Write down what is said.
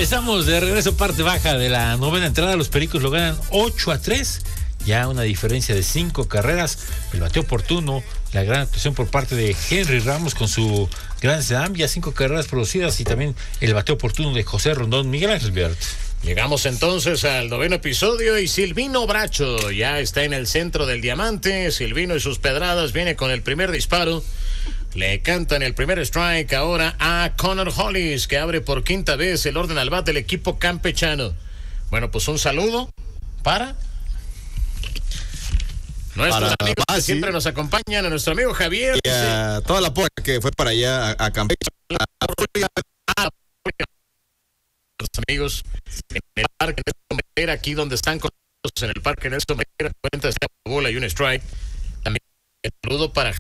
Estamos de regreso, parte baja de la novena entrada. Los Pericos lo ganan 8-3. Ya una diferencia de 5 carreras. El bateo oportuno, la gran actuación por parte de Henry Ramos con su gran slam, ya 5 carreras producidas, y también el bateo oportuno de José Rondón. Miguel Ángel Biart. Llegamos entonces al noveno episodio y Silvino Bracho ya está en el centro del diamante. Silvino y sus pedradas viene con el primer disparo. Le cantan el primer strike ahora a Connor Hollis, que abre por quinta vez el orden al bat del equipo campechano. Bueno, pues un saludo para nuestros amigos que siempre nos acompañan, a nuestro amigo Javier. Y a toda la porra que fue para allá a Campeche. Los amigos en el parque Nelson Madera, aquí donde están con nosotros en el parque Nelson Madera, cuenta esta bola y un strike. También un saludo para